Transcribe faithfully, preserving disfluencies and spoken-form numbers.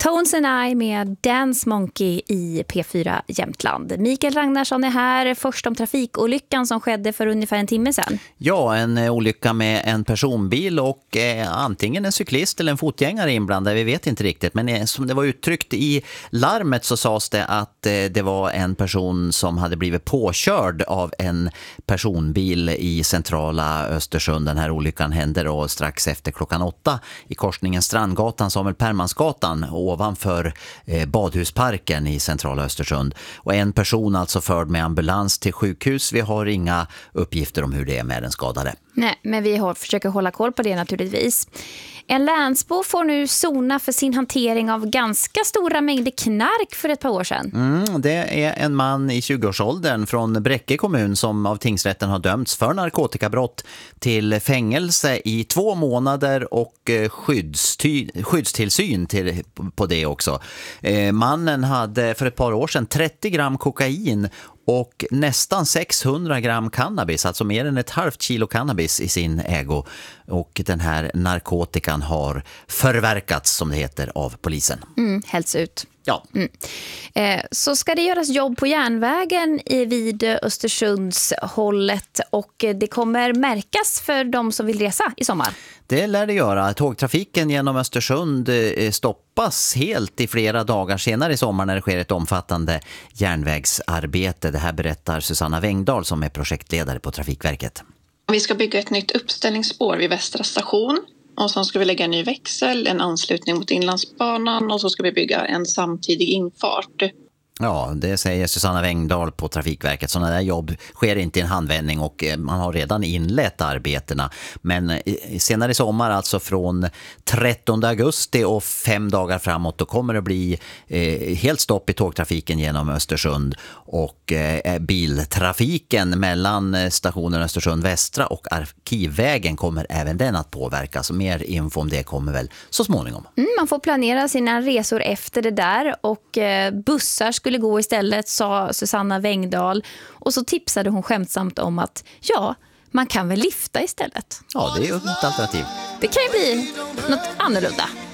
Tones and I med Dance Monkey i P fyra Jämtland. Mikael Ragnarsson är här först om trafikolyckan som skedde för ungefär en timme sedan. Ja, en olycka med en personbil och eh, antingen en cyklist eller en fotgängare inblandad. Vi vet inte riktigt, men eh, som det var uttryckt i larmet så sades det att eh, det var en person som hade blivit påkörd av en personbil i centrala Östersund. Den här olyckan hände då strax efter klockan åtta i korsningen Strandgatan, Samuel Permansgatan ovanför eh, Badhusparken i centrala Östersund. Och en person alltså förd med ambulans till sjukhus. Vi har inga uppgifter om hur det är med den skadade. Nej, men vi har, försöker hålla koll på det naturligtvis. En länsbo får nu sona för sin hantering av ganska stora mängder knark för ett par år sedan. Mm, det är en man i tjugoårsåldern från Bräcke kommun som av tingsrätten har dömts för narkotikabrott till fängelse i två månader och skyddsty- skyddstillsyn till, på det också. Eh, mannen hade för ett par år sedan trettio gram kokain och nästan sexhundra gram cannabis, alltså mer än ett halvt kilo cannabis i sin ägo. Och den här narkotikan har förverkats, som det heter, av polisen. Mm, hälls ut. Ja. Mm. Eh, så ska det göras jobb på järnvägen i vid Östersunds hållet och det kommer märkas för de som vill resa i sommar. Det lär det göra. Tågtrafiken genom Östersund stoppas helt i flera dagar senare i sommar när det sker ett omfattande järnvägsarbete. Det här berättar Susanna Wengdahl som är projektledare på Trafikverket. Vi ska bygga ett nytt uppställningsspår vid Västra station. Och så ska vi lägga en ny växel, en anslutning mot Inlandsbanan och så ska vi bygga en samtidig infart. Ja, det säger Susanna Wengdahl på Trafikverket. Sådana där jobb sker inte i en handvändning och man har redan inlett arbetena. Men senare i sommar, alltså från trettonde augusti och fem dagar framåt, då kommer det bli eh, helt stopp i tågtrafiken genom Östersund. Och eh, biltrafiken mellan stationen Östersund Västra och Arkivvägen kommer även den att påverkas. Mer info om det kommer väl så småningom. Mm, man får planera sina resor efter det där och eh, bussar skulle gå istället, sa Susanna Wengdahl. Och så tipsade hon skämtsamt om att ja, man kan väl lifta istället. Ja, det är ju ett alternativ. Det kan ju bli något annorlunda.